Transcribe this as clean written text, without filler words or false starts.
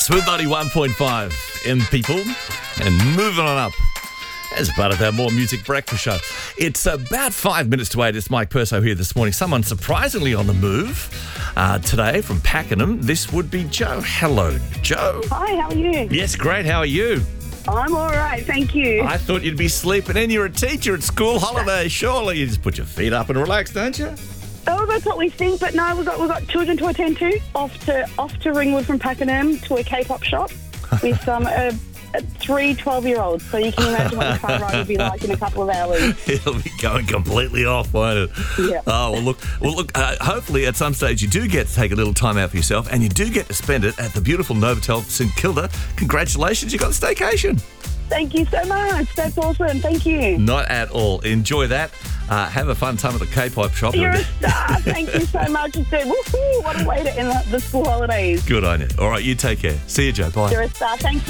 Smooth 91.5 in people and moving on up. As part of our More Music Breakfast show. It's about 5 minutes to 8. It's Mike Perso here this morning. Someone surprisingly on the move today from Pakenham. This would be Joe. Hello, Joe. Hi, how are you? Yes, great. How are you? I'm all right, thank you. I thought you'd be sleeping in. You're a teacher at school holiday. Surely you just put your feet up and relax, don't you? Oh, that's what we think, but no, we've got children to attend to. Off to Ringwood from Pakenham to a K-pop shop with some 3 12-year-olds. So you can imagine what the car ride will be like in a couple of hours. It'll be going completely off, won't it? Yeah. Oh, well, look. Hopefully, at some stage, you do get to take a little time out for yourself, and you do get to spend it at the beautiful Novotel St Kilda. Congratulations, you got a staycation. Thank you so much. That's awesome. Thank you. Not at all. Enjoy that. Have a fun time at the K-pop shop. You're a star. Thank you so much. Woohoo! What a way to end the school holidays. Good on you. All right, you take care. See you, Joe. Bye. You're a star. Thank you.